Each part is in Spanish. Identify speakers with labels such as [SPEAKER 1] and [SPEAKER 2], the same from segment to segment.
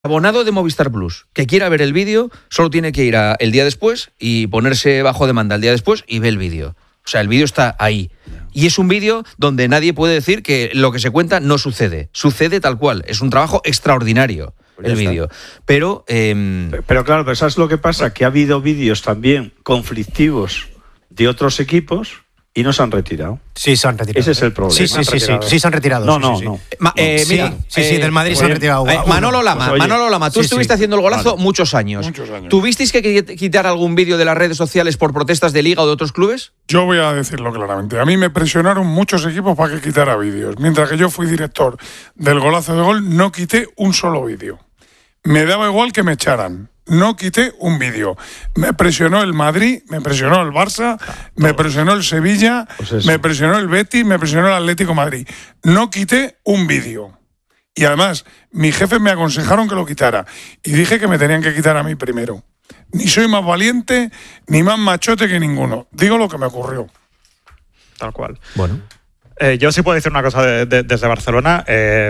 [SPEAKER 1] Abonado de Movistar Plus, que quiera ver el vídeo, solo tiene que ir el día después y ponerse bajo demanda el día después y ve el vídeo. O sea, el vídeo está ahí. Y es un vídeo donde nadie puede decir que lo que se cuenta no sucede. Sucede tal cual. Es un trabajo extraordinario el vídeo. Pero
[SPEAKER 2] claro, pero ¿sabes lo que pasa? Que ha habido vídeos también conflictivos de otros equipos y no se han retirado.
[SPEAKER 3] Sí, se han retirado.
[SPEAKER 2] Ese es el problema.
[SPEAKER 3] Sí, se han retirado.
[SPEAKER 2] No.
[SPEAKER 3] Del Madrid se han retirado.
[SPEAKER 1] Manolo Lama, tú estuviste haciendo el golazo muchos años. ¿Tuvisteis que quitar algún vídeo de las redes sociales por protestas de Liga o de otros clubes?
[SPEAKER 4] Yo voy a decirlo claramente. A mí me presionaron muchos equipos para que quitara vídeos. Mientras que yo fui director del golazo de gol, no quité un solo vídeo. Me daba igual que me echaran. No quité un vídeo. Me presionó el Madrid, me presionó el Barça, me presionó el Sevilla, me presionó el Betis, me presionó el Atlético Madrid. No quité un vídeo. Y además, mis jefes me aconsejaron que lo quitara. Y dije que me tenían que quitar a mí primero. Ni soy más valiente, ni más machote que ninguno. Digo lo que me ocurrió.
[SPEAKER 5] Tal cual.
[SPEAKER 1] Bueno.
[SPEAKER 5] Yo sí puedo decir una cosa desde Barcelona.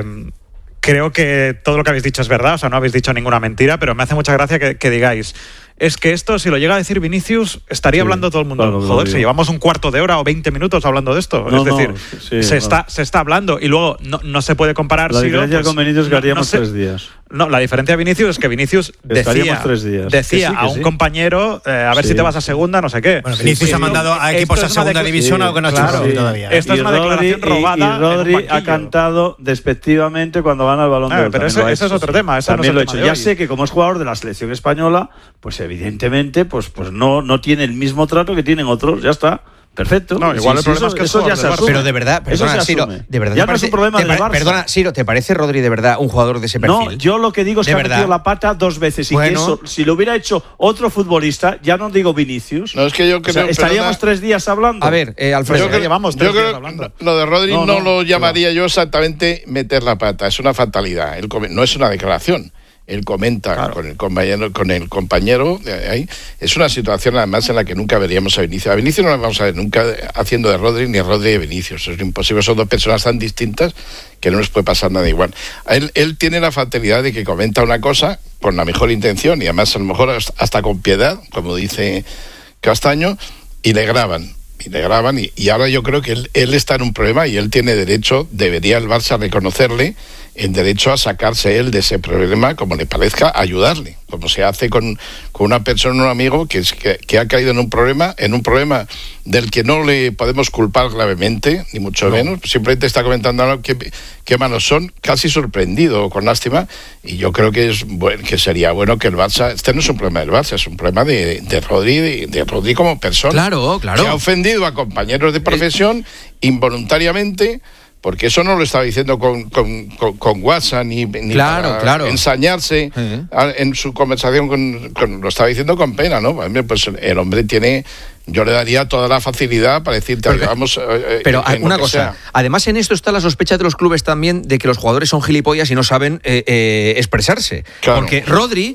[SPEAKER 5] Creo que todo lo que habéis dicho es verdad, o sea, no habéis dicho ninguna mentira, pero me hace mucha gracia que digáis, es que esto, si lo llega a decir Vinicius, estaría hablando todo el mundo.
[SPEAKER 2] Claro,
[SPEAKER 5] joder, si llevamos un cuarto de hora o 20 minutos hablando de esto. Se está hablando y luego no se puede comparar.
[SPEAKER 2] La diferencia con Vinicius es que haríamos 3 días.
[SPEAKER 5] No, la diferencia de Vinicius es que Vinicius decía a un compañero, a ver si te vas a segunda, no sé qué.
[SPEAKER 3] Bueno, Vinicius ha mandado a equipos a segunda división, algo que no ha hecho todavía.
[SPEAKER 5] Esto es una declaración robada.
[SPEAKER 2] Y Rodri ha cantado despectivamente cuando gana el Balón de Oro.
[SPEAKER 5] Pero eso es otro tema.
[SPEAKER 2] También lo he hecho. Ya sé que como es jugador de la selección española, pues evidentemente pues no tiene el mismo trato que tienen otros. Ya está. Perfecto.
[SPEAKER 5] No, igual el problema es que
[SPEAKER 2] eso ya se asume.
[SPEAKER 1] Pero de verdad, perdona, Siro, de verdad.
[SPEAKER 2] Ya no es un problema del Barça.
[SPEAKER 1] Perdona, Siro, ¿te parece Rodri de verdad un jugador de ese perfil?
[SPEAKER 2] No, yo lo que digo es que ha metido la pata 2 veces y que eso, si lo hubiera hecho otro futbolista, ya no digo Vinicius.
[SPEAKER 6] No, es que yo creo,
[SPEAKER 2] estaríamos 3 días hablando.
[SPEAKER 1] A ver, Alfredo,
[SPEAKER 5] llevamos 3 días hablando.
[SPEAKER 6] Lo de Rodri no lo llamaría yo exactamente meter la pata, es una fatalidad. No es una declaración. Él comenta con el compañero ahí. Es una situación además en la que nunca veríamos a Vinicius. A Vinicius no lo vamos a ver nunca haciendo de Rodri ni Rodri de Vinicius. Es imposible, son 2 personas tan distintas que no les puede pasar nada igual. Él tiene la fatalidad de que comenta una cosa con la mejor intención y además a lo mejor hasta con piedad, como dice Castaño, y le graban. Y ahora yo creo que él está en un problema y él tiene derecho, debería el Barça reconocerle el derecho a sacarse él de ese problema, como le parezca, ayudarle, como se hace con una persona, un amigo que ha caído en un problema del que no le podemos culpar gravemente, ni mucho menos, simplemente está comentando algo qué malos son, casi sorprendido, con lástima, y yo creo que sería bueno que el Barça, este no es un problema del Barça, es un problema de Rodri como persona.
[SPEAKER 1] Claro.
[SPEAKER 6] Que ha ofendido a compañeros de profesión involuntariamente, porque eso no lo estaba diciendo con WhatsApp ni para ensañarse en su conversación lo estaba diciendo con pena, ¿no? Pues el hombre tiene... Yo le daría toda la facilidad para decirte,
[SPEAKER 1] pero una cosa, además en esto está la sospecha de los clubes también de que los jugadores son gilipollas y no saben expresarse. Claro. Porque Rodri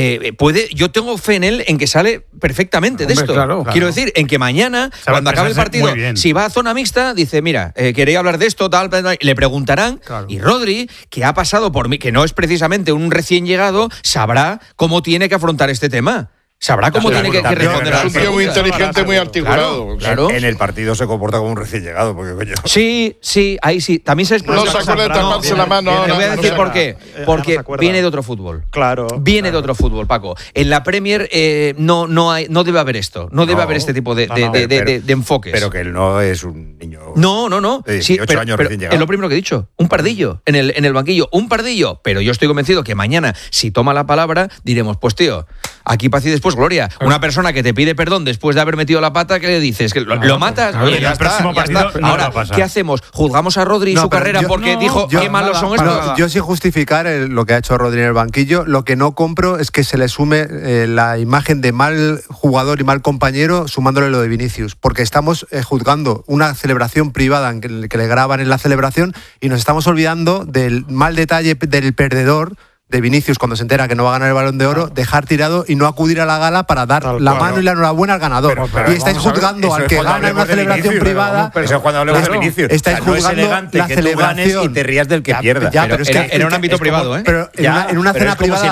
[SPEAKER 1] yo tengo fe en él en que sale perfectamente de esto. Claro. Quiero decir, en que mañana, cuando acabe el partido, si va a zona mixta, dice, mira, quería hablar de esto, tal, le preguntarán, y Rodri, que ha pasado por mí, que no es precisamente un recién llegado, sabrá cómo tiene que afrontar este tema. Sabrá cómo tiene que responder a
[SPEAKER 6] Es un tío muy inteligente, muy articulado.
[SPEAKER 3] Claro. En el partido se comporta como un recién llegado. Porque,
[SPEAKER 1] Sí, ahí sí. También se
[SPEAKER 6] no se acuerda de taparse la mano.
[SPEAKER 1] Te voy a decir por qué. Porque viene de otro fútbol. Viene de otro fútbol, Paco. En la Premier no debe haber esto. No debe haber este tipo de enfoques.
[SPEAKER 3] Pero que él no es un niño.
[SPEAKER 1] No.
[SPEAKER 3] De 18 años recién llegado.
[SPEAKER 1] Es lo primero que he dicho. Un pardillo en el banquillo. Un pardillo. Pero yo estoy convencido que mañana, si toma la palabra, diremos, pues tío, aquí paz y después gloria. Una persona que te pide perdón después de haber metido la pata, ¿qué le dices? ¿Que lo matas?
[SPEAKER 5] Oye, ya está.
[SPEAKER 1] Ahora, ¿qué hacemos? ¿Juzgamos a Rodri y su carrera porque dijo qué malos son estos?
[SPEAKER 7] Yo sin justificar lo que ha hecho Rodri en el banquillo, lo que no compro es que se le sume la imagen de mal jugador y mal compañero sumándole lo de Vinicius, porque estamos juzgando una celebración privada en que le graban en la celebración y nos estamos olvidando del mal detalle del perdedor de Vinicius cuando se entera que no va a ganar el Balón de Oro, dejar tirado y no acudir a la gala para dar la mano y la enhorabuena al ganador. Y estáis juzgando al que gana en una celebración privada.
[SPEAKER 3] Eso es cuando hablamos de Vinicius.
[SPEAKER 7] Estáis juzgando la celebración
[SPEAKER 3] y te rías del que pierda.
[SPEAKER 1] Pero es que era un ámbito privado, ¿eh?
[SPEAKER 7] Pero en una cena privada